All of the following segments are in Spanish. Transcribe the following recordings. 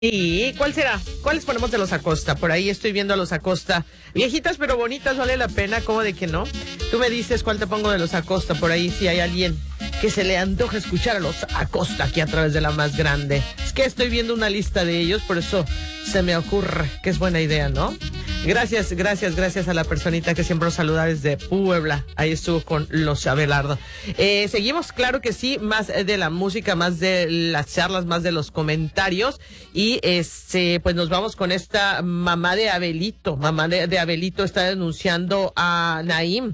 ¿Y cuál será? ¿Cuáles ponemos de los Acosta? Por ahí estoy viendo a los Acosta. Viejitas pero bonitas, vale la pena, ¿cómo de que no? Tú me dices cuál te pongo de los Acosta, por ahí si hay alguien que se le antoja escuchar a los Acosta aquí a través de la más grande. Es que estoy viendo una lista de ellos, por eso se me ocurre que es buena idea, ¿no? Gracias a la personita que siempre nos saluda desde Puebla. Ahí estuvo con los Abelardo. Seguimos, claro que sí, más de la música, más de las charlas, más de los comentarios. Y pues nos vamos con esta mamá de Abelito. Mamá de Abelito está denunciando a Naim.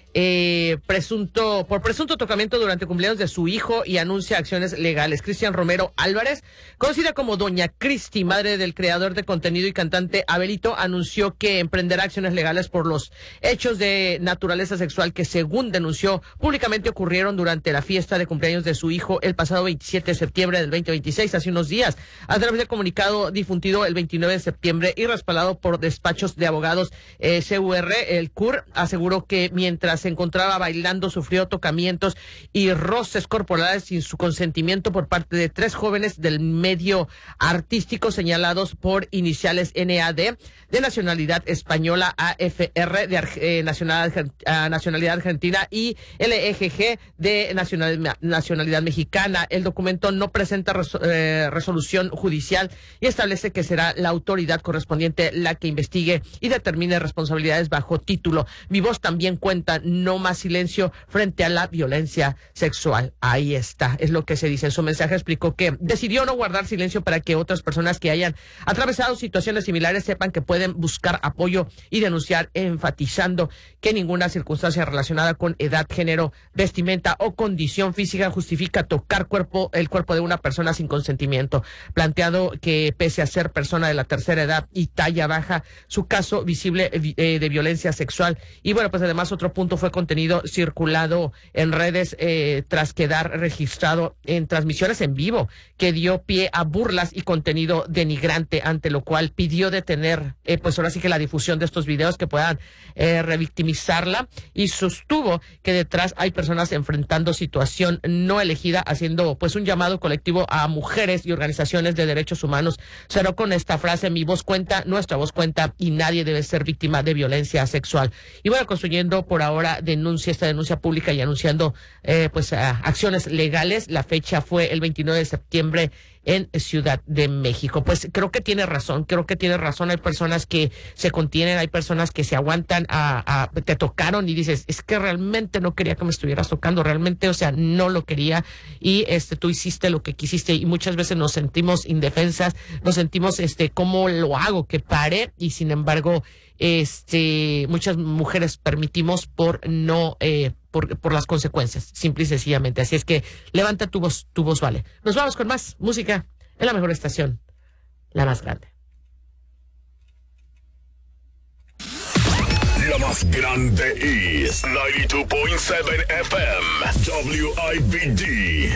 Por presunto tocamiento durante cumpleaños de su hijo y anuncia acciones legales. Cristian Romero Álvarez, conocida como Doña Cristi, madre del creador de contenido y cantante Abelito, anunció que emprenderá acciones legales por los hechos de naturaleza sexual que, según denunció, públicamente ocurrieron durante la fiesta de cumpleaños de su hijo el pasado 27 de septiembre del 2026, hace unos días. A través del comunicado difundido el 29 de septiembre y respaldado por despachos de abogados CUR, el CUR aseguró que mientras se encontraba bailando sufrió tocamientos y roces corporales sin su consentimiento por parte de 3 jóvenes del medio artístico señalados por iniciales NAD de nacionalidad española, AFR de nacionalidad argentina y LEGG de nacionalidad mexicana. El documento no presenta resolución judicial y establece que será la autoridad correspondiente la que investigue y determine responsabilidades bajo título Mi voz también cuenta, no más silencio frente a la violencia sexual. Ahí está, es lo que se dice. En su mensaje explicó que decidió no guardar silencio para que otras personas que hayan atravesado situaciones similares sepan que pueden buscar apoyo y denunciar, enfatizando que ninguna circunstancia relacionada con edad, género, vestimenta o condición física justifica tocar el cuerpo de una persona sin consentimiento. Planteado que pese a ser persona de la tercera edad y talla baja, su caso visible de violencia sexual. Y bueno, pues además otro punto fue contenido circulado en redes tras quedar registrado en transmisiones en vivo que dio pie a burlas y contenido denigrante, ante lo cual pidió detener pues ahora sí que la difusión de estos videos que puedan revictimizarla, y sostuvo que detrás hay personas enfrentando situación no elegida, haciendo pues un llamado colectivo a mujeres y organizaciones de derechos humanos. Cerró con esta frase: mi voz cuenta, nuestra voz cuenta y nadie debe ser víctima de violencia sexual. Y bueno, construyendo por ahora esta denuncia pública y anunciando acciones legales. La fecha fue el 29 de septiembre en Ciudad de México. Pues creo que tiene razón. Hay personas que se contienen, hay personas que se aguantan te tocaron y dices, es que realmente no quería que me estuvieras tocando, realmente, o sea, no lo quería, y tú hiciste lo que quisiste, y muchas veces nos sentimos indefensas, nos sentimos, ¿cómo lo hago? Que pare, y sin embargo, muchas mujeres permitimos por no, por las consecuencias, simple y sencillamente. Así es que levanta tu voz vale. Nos vamos con más música en la mejor estación, la más grande. La más grande is 92.7 FM, WIBD.